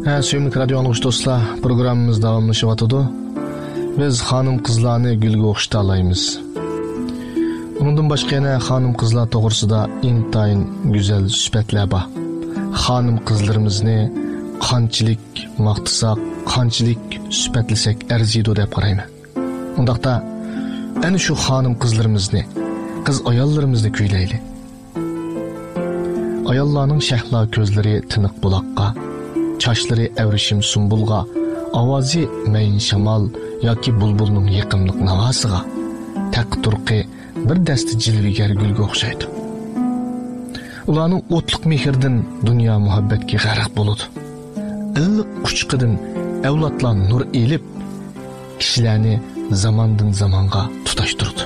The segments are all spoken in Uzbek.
Suyumlik radio anlıqış dostlar, programımız davamlaşıvatıdı. Biz hanım kızlarını gülge oxşitalaymiz. Onundan başqa yana hanım kızlar toğrusida intayın güzel sübetler var. Hanım kızlarımızını qanchalik maqtasak, qanchalik sübetlisek arziydi deb qarayman. Undaqda ana shu hanım kızlarımızını, kız ayollarımızını kuylayli. Ayollarning shahlo ko'zlari tiniq buloqqa, chochlari avrishim sumbulga, ovozi mayin shamol yoki bulbulning yiqimliq navosiga, taqturqi bir dasta jilvigar gulga o'xshaydi. Ularning o'tliq mehrdan dunyo muhabbatga g'arq bo'ladi. Illiq quchqidan avlodlar nur elib, kishilarni zamondan zamonga tutashtirdi.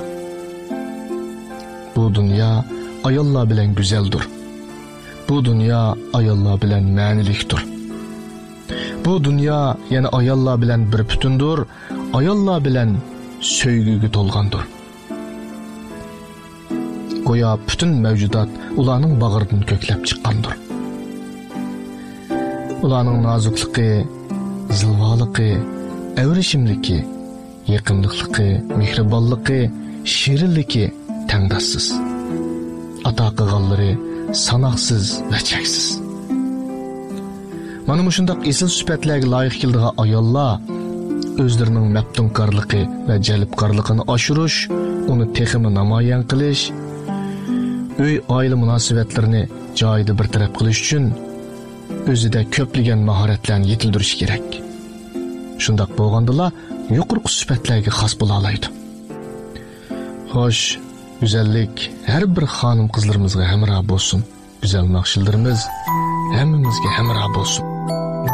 Bu dunyo ayollar bilan go'zaldir. Bu dünya ayollar bilen ma'nilikdir. Bu dünya yana ayollar bilen bir bütündür, ayollar bilen söygüge tolgandır. Goya bütün mevcudat ularning bag'ridan ko'klab chiqqandir. Ularning nozukligi, zilvoligi, avrishimligi, yaqinlikligi, mehribonligi, shirinligi tangdossiz. Ato qilganlari sanoqsiz va cheksiz. Mana shundoq esil sifatlarga loyiq keldigan ayollar o'zlarining maftunkorligi va jalbkorligini oshirish, uni texmi namoyon qilish, uy oila munosabatlarini joyida bartaraf qilish uchun o'zida ko'plagan mahoratlarni yetildirish kerak. Shundoq bo'lganda yuqori sifatlarga xos bo'la oladi. Xo'sh, güzellik her bir hanım kızlarımızga hemrah bolsun. Güzel nakşillerimiz hemmimizge hemrah bolsun.